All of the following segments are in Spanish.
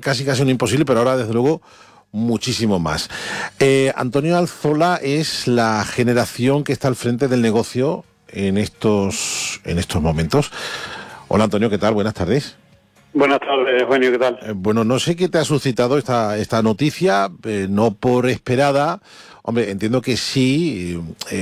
casi un imposible, pero ahora desde luego muchísimo más. Antonio Alzola es la generación que está al frente del negocio en estos momentos. Hola Antonio, ¿qué tal? Buenas tardes. Buenas tardes, Eugenio, ¿qué tal? Bueno, no sé qué te ha suscitado esta noticia, no por esperada. Hombre, entiendo que sí,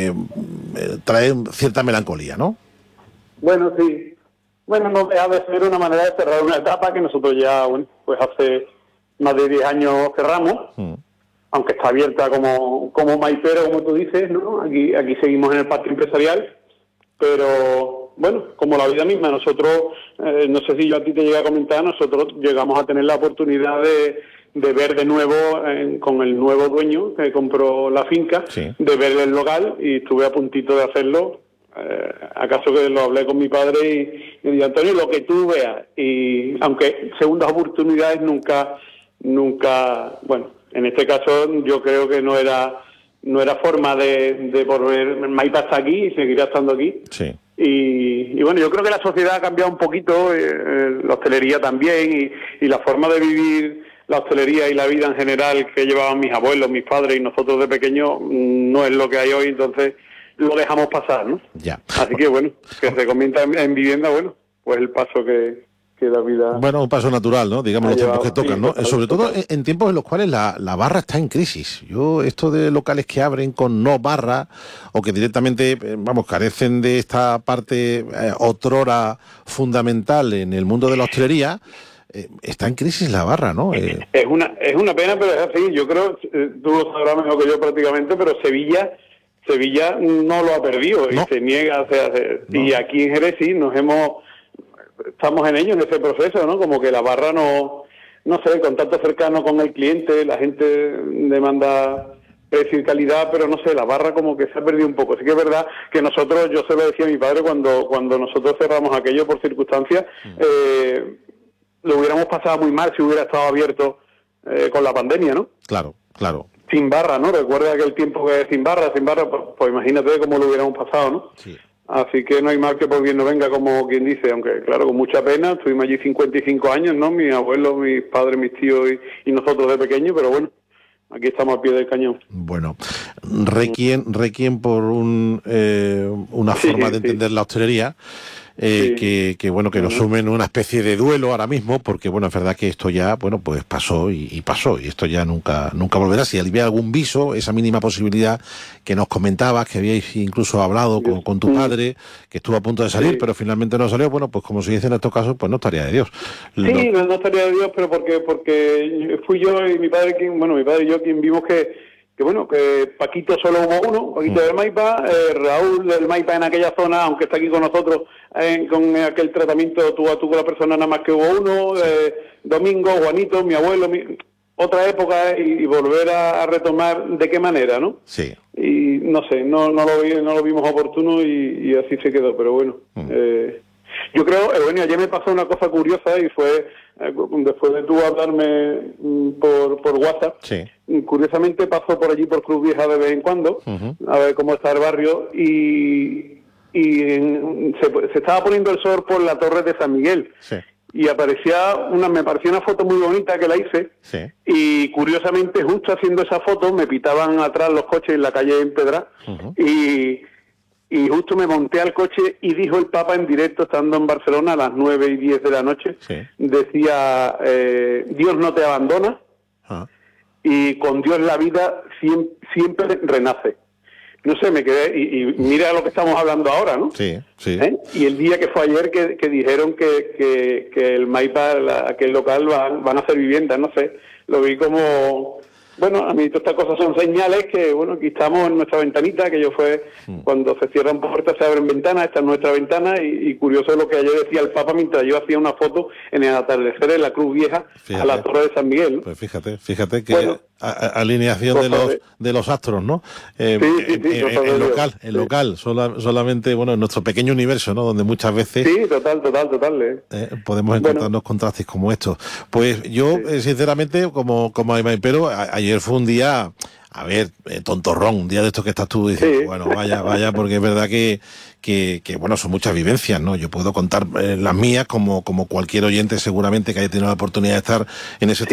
trae cierta melancolía, ¿no? Bueno, sí. Bueno, no deja de ser una manera de cerrar una etapa que nosotros ya, bueno, pues hace más de 10 años cerramos, aunque está abierta como Maipero, como tú dices, ¿no? Aquí seguimos en el parque empresarial, pero bueno, como la vida misma, nosotros, no sé si yo a ti te llegué a comentar, nosotros llegamos a tener la oportunidad de ver de nuevo, con el nuevo dueño que compró la finca, sí, de ver el local, y estuve a puntito de hacerlo. Acaso que lo hablé con mi padre y dije, Antonio, lo que tú veas, y aunque segundas oportunidades nunca, bueno, en este caso yo creo que no era forma de volver. Maipa está aquí y seguirá estando aquí. Sí. Y bueno, yo creo que la sociedad ha cambiado un poquito, la hostelería también, y la forma de vivir la hostelería y la vida en general que llevaban mis abuelos, mis padres y nosotros de pequeños, no es lo que hay hoy, entonces lo dejamos pasar, ¿no? Ya. Así que bueno, que se convierta en vivienda, bueno, pues el paso que la vida... Bueno, un paso natural, ¿no? Digamos los tiempos que tocan, ¿no? Total, sobre todo en tiempos en los cuales la barra está en crisis. Esto de locales que abren con no barra, o que directamente, carecen de esta parte otrora fundamental en el mundo de la hostelería, está en crisis la barra, ¿no? Es una pena, pero es así. Yo creo, tú lo sabrás mejor que yo prácticamente, pero Sevilla no lo ha perdido, no. Y se niega a hacer. No. Y aquí en Jerez sí estamos en ello, en ese proceso, ¿no? Como que la barra no sé, contacto cercano con el cliente, la gente demanda precio y calidad, pero no sé, la barra como que se ha perdido un poco. Sí que es verdad que nosotros, yo se lo decía a mi padre cuando nosotros cerramos aquello por circunstancias, lo hubiéramos pasado muy mal si hubiera estado abierto con la pandemia, ¿no? Claro. Sin barra, ¿no? Recuerda aquel tiempo que sin barra, pues imagínate cómo lo hubiéramos pasado, ¿no? Sí. Así que no hay mal que por bien no venga, como quien dice, aunque claro, con mucha pena, estuvimos allí 55 años, ¿no? Mis abuelos, mis padres, mis tíos y nosotros de pequeños, pero bueno, aquí estamos al pie del cañón. Bueno, requiem por una forma de entender la hostelería, que nos sumen una especie de duelo ahora mismo, porque bueno, es verdad que esto ya, pues pasó y pasó, y esto ya nunca volverá. Si había algún viso, esa mínima posibilidad que nos comentabas, que habíais incluso hablado con tu padre, que estuvo a punto de salir, pero finalmente no salió, bueno, pues como se dice en estos casos, pues no estaría de Dios. Sí, no estaría de Dios, pero porque fui yo y mi padre y yo quien vimos que Paquito solo hubo uno, Paquito del Maipa, Raúl del Maipa en aquella zona, aunque está aquí con nosotros, con aquel tratamiento tú a tú con la persona, nada más que hubo uno, Domingo, Juanito, mi abuelo, otra época, y volver a retomar de qué manera, ¿no? Sí. Y no sé, no lo vimos oportuno y así se quedó, pero bueno. Yo creo, ayer me pasó una cosa curiosa y fue, después de tú hablarme por WhatsApp, sí. Curiosamente paso por allí por Cruz Vieja de vez en cuando, a ver cómo está el barrio, y se estaba poniendo el sol por la torre de San Miguel. Sí. Y me parecía una foto muy bonita que la hice, sí. Y curiosamente justo haciendo esa foto me pitaban atrás los coches en la calle Empedra, y justo me monté al coche y dijo el Papa en directo, estando en Barcelona a las 9:10 de la noche, sí. Decía, Dios no te abandona, y con Dios la vida siempre renace. No sé, me quedé, y mira lo que estamos hablando ahora, ¿no? Sí. Y el día que fue ayer que dijeron que el Maipa, aquel local, van a hacer viviendas, no sé, lo vi como... Bueno, a mí todas estas cosas son señales que, bueno, aquí estamos en nuestra ventanita, que yo fue cuando se cierran puertas se abren ventanas, esta es nuestra ventana, y curioso es lo que ayer decía el Papa mientras yo hacía una foto en el atardecer en la Cruz Vieja, fíjate, a la Torre de San Miguel, ¿no? Pues fíjate que alineación de los astros, ¿no? El local, solamente, en nuestro pequeño universo, ¿no? Donde muchas veces... Sí, total. Podemos encontrarnos contrastes como estos. Pues yo, sinceramente, como pero ayer fue un día, tontorrón, un día de estos que estás tú diciendo, sí. Bueno, vaya, porque es verdad que son muchas vivencias, ¿no? Yo puedo contar las mías como cualquier oyente seguramente que haya tenido la oportunidad de estar en ese